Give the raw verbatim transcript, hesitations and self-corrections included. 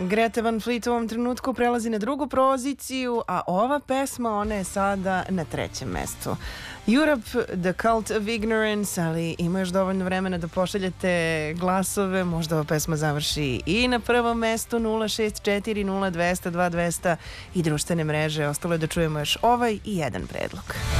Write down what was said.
Greta Van Fleet u ovom trenutku prelazi na drugu poziciju, a ova pesma, ona je sada na trećem mestu. Europe, The Cult of Ignorance, ali ima još dovoljno vremena da pošaljete glasove, možda ova pesma završi i na prvom mestu. Nula šest četiri nula dvesta dva dvesta i društvene mreže. Ostalo je da čujemo još ovaj i jedan predlog.